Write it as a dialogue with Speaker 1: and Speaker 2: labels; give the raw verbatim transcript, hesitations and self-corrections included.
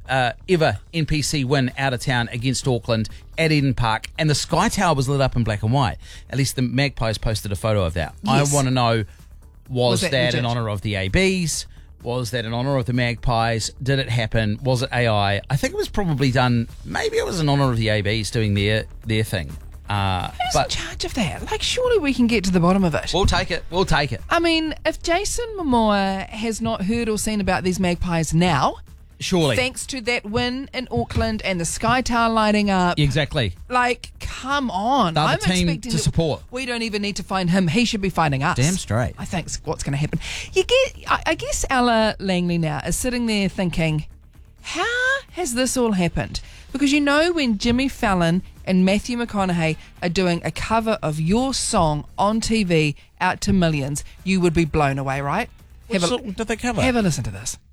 Speaker 1: uh, ever N P C win out of town against Auckland at Eden Park, and the Sky Tower was lit up in black and white. At least the Magpies posted a photo of that.
Speaker 2: Yes.
Speaker 1: I want to know, was,
Speaker 2: Was that
Speaker 1: that,
Speaker 2: legit?
Speaker 1: in honour of the A Bs? Was that in honour of the Magpies? Did it happen? Was it A I? I think it was probably done, maybe it was in honour of the A Bs doing their, their thing. Uh,
Speaker 2: Who's
Speaker 1: but
Speaker 2: in charge of that? Like, surely we can get to the bottom of it.
Speaker 1: we'll take it. We'll take it.
Speaker 2: I mean, if Jason Momoa has not heard or seen about these Magpies now,
Speaker 1: Surely.
Speaker 2: thanks to that win in Auckland and the Sky Tower lighting up,
Speaker 1: Exactly.
Speaker 2: like, come on.
Speaker 1: They're the
Speaker 2: I'm
Speaker 1: team
Speaker 2: expecting
Speaker 1: to
Speaker 2: that
Speaker 1: support.
Speaker 2: We don't even need to find him. He should be finding us.
Speaker 1: Damn straight.
Speaker 2: I think's what's going to happen. You get, I, I guess Ella Langley now is sitting there thinking, how has this all happened? Because you know when Jimmy Fallon and Matthew McConaughey are doing a cover of your song on T V out to millions, you would be blown away, right?
Speaker 1: What
Speaker 2: Have a,
Speaker 1: song did they cover?
Speaker 2: have a listen to this.